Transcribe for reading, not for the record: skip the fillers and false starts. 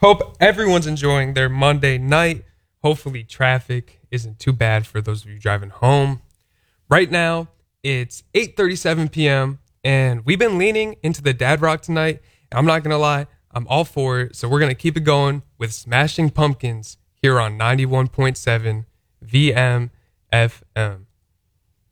Hope everyone's enjoying their Monday night. Hopefully, traffic isn't too bad for those of you driving home. Right now, it's 8:37 p.m., and we've been leaning into the dad rock tonight. I'm not going to lie, I'm all for it. So we're going to keep it going with Smashing Pumpkins here on 91.7 VMFM.